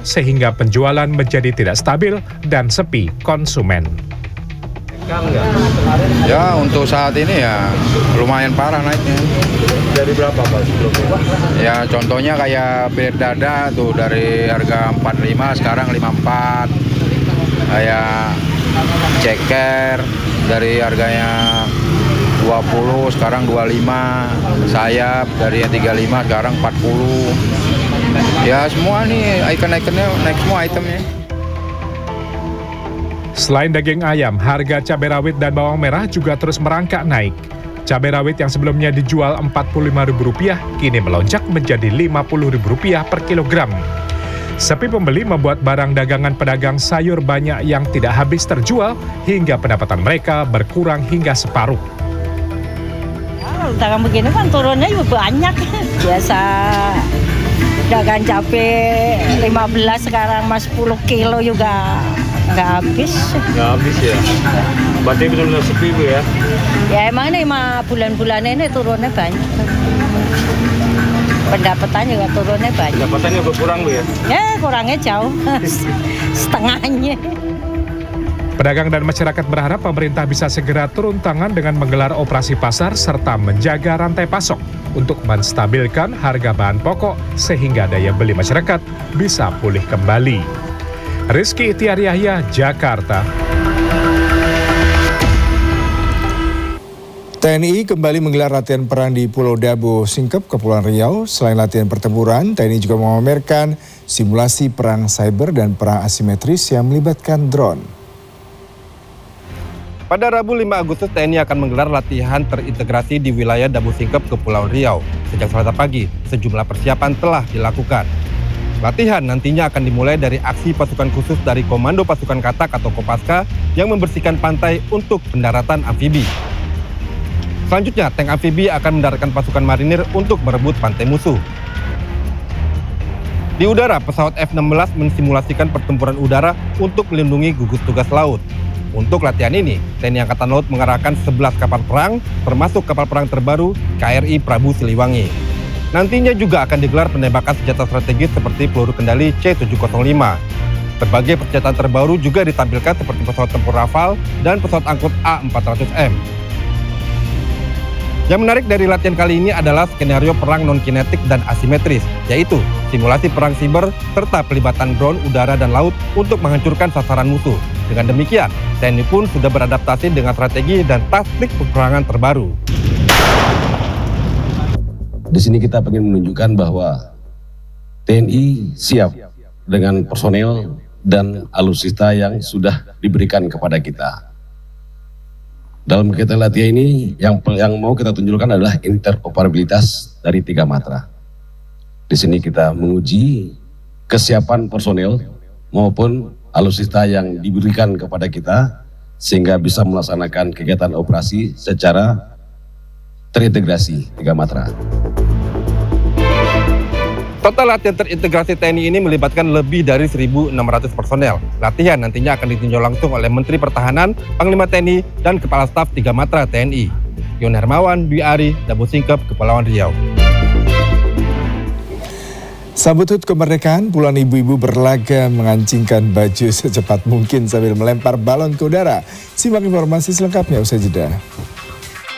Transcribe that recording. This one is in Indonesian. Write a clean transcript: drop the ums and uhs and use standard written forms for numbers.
sehingga penjualan menjadi tidak stabil dan sepi konsumen. Ya untuk saat ini ya lumayan parah naiknya. Dari berapa Pak sebelumnya? Ya contohnya kayak pilir dada tuh dari harga 45 sekarang 54. Kayak ceker dari harganya 20 sekarang 25. Sayap dari 35 sekarang 40. Ya semua nih ikan-ikannya naik semua itemnya. Selain daging ayam, harga cabai rawit dan bawang merah juga terus merangkak naik. Cabai rawit yang sebelumnya dijual Rp45.000 kini melonjak menjadi Rp50.000 per kilogram. Sepi pembeli membuat barang dagangan pedagang sayur banyak yang tidak habis terjual hingga pendapatan mereka berkurang hingga separuh. Kalau dagang begini kan turunnya juga banyak. Biasa dagang cabai 15 sekarang mas 10 kilo juga nggak habis. Nggak habis ya? Berarti benar-benar sepi Bu ya? Ya emang ini bulan-bulan ini turunnya banyak. Pendapatan juga turunnya banyak. Pendapatannya berkurang Bu ya? Ya kurangnya jauh, setengahnya. Pedagang dan masyarakat berharap pemerintah bisa segera turun tangan dengan menggelar operasi pasar serta menjaga rantai pasok untuk menstabilkan harga bahan pokok sehingga daya beli masyarakat bisa pulih kembali. Rizky Ihtiar Yahya, Jakarta. TNI kembali menggelar latihan perang di Pulau Dabo Singkep, Kepulauan Riau. Selain latihan pertempuran, TNI juga memamerkan simulasi perang cyber dan perang asimetris yang melibatkan drone. Pada Rabu 5 Agustus, TNI akan menggelar latihan terintegrasi di wilayah Dabo Singkep, Kepulauan Riau. Sejak Selasa pagi, sejumlah persiapan telah dilakukan. Latihan nantinya akan dimulai dari aksi pasukan khusus dari Komando Pasukan Katak atau Kopaska yang membersihkan pantai untuk pendaratan amfibi. Selanjutnya, tank amfibi akan mendaratkan pasukan marinir untuk merebut pantai musuh. Di udara, pesawat F-16 mensimulasikan pertempuran udara untuk melindungi gugus tugas laut. Untuk latihan ini, TNI Angkatan Laut mengerahkan 11 kapal perang, termasuk kapal perang terbaru KRI Prabu Siliwangi. Nantinya juga akan digelar penembakan senjata strategis seperti peluru kendali C-705. Berbagai persenjataan terbaru juga ditampilkan seperti pesawat tempur Rafale dan pesawat angkut A-400M. Yang menarik dari latihan kali ini adalah skenario perang non-kinetik dan asimetris, yaitu simulasi perang siber serta pelibatan drone, udara, dan laut untuk menghancurkan sasaran musuh. Dengan demikian, TNI pun sudah beradaptasi dengan strategi dan taktik peperangan terbaru. Di sini kita ingin menunjukkan bahwa TNI siap dengan personel dan alutsista yang sudah diberikan kepada kita. Dalam kegiatan latihan ini, yang mau kita tunjukkan adalah interoperabilitas dari 3 matra. Di sini kita menguji kesiapan personel maupun alutsista yang diberikan kepada kita, sehingga bisa melaksanakan kegiatan operasi secara terintegrasi 3 matra. Total latihan terintegrasi TNI ini melibatkan lebih dari 1.600 personel. Latihan nantinya akan ditinjau langsung oleh Menteri Pertahanan, Panglima TNI, dan Kepala Staf 3 Matra TNI. Yon Hermawan, Dwi Ari, Dabo Singkep, Kepulauan Riau. Sambut HUT kemerdekaan, puluhan ibu-ibu berlaga mengancingkan baju secepat mungkin sambil melempar balon ke udara. Simak informasi selengkapnya usai jeda.